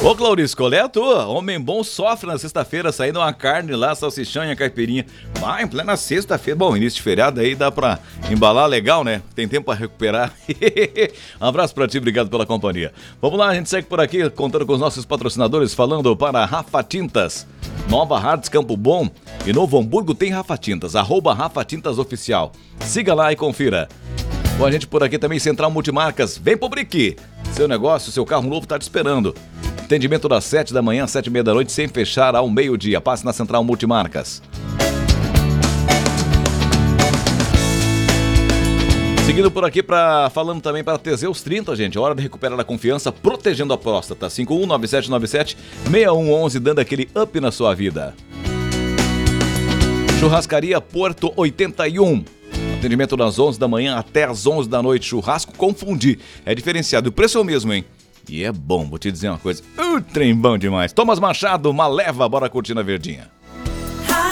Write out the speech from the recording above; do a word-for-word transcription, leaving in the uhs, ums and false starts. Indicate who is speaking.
Speaker 1: Ô, Claurice, qual é a tua? Homem bom sofre na sexta-feira, saindo uma carne lá, salsichão e a caipirinha. Vai, em plena sexta-feira. Bom, início de feriado aí dá pra embalar legal, né? Tem tempo pra recuperar. Um abraço pra ti, obrigado pela companhia. Vamos lá, a gente segue por aqui, contando com os nossos patrocinadores, falando para Rafa Tintas. Nova Hartz Campo Bom e Novo Hamburgo tem Rafa Tintas, arroba Rafa Tintas Oficial. Siga lá e confira. Com a gente por aqui também, Central Multimarcas. Vem pro Brique. Seu negócio, seu carro novo tá te esperando. Atendimento das sete da manhã às sete e meia da noite, sem fechar ao meio-dia. Passe na Central Multimarcas. Seguindo por aqui, pra, falando também para Teseus trinta, gente. Hora de recuperar a confiança, protegendo a próstata. cinco um nove sete nove sete seis um um um, dando aquele up na sua vida. Churrascaria Porto oitenta e um. Atendimento das onze da manhã até as onze da noite. Churrasco com fundi. É diferenciado. O preço é o mesmo, hein? E é bom, vou te dizer uma coisa. O trem bom demais. Thomas Machado, uma leva, bora curtir na verdinha.